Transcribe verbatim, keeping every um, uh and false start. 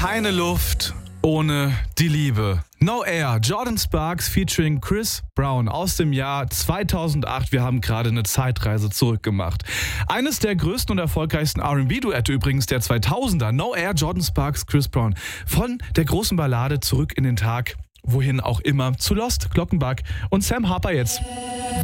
Keine Luft ohne die Liebe. No Air, Jordin Sparks featuring Chris Brown aus dem Jahr zweitausendacht. Wir haben gerade eine Zeitreise zurückgemacht. Eines der größten und erfolgreichsten R and B-Duette übrigens der zweitausender. No Air, Jordin Sparks, Chris Brown. Von der großen Ballade Zurück in den Tag, wohin auch immer, zu Lost, Glockenbach und Sam Harper jetzt.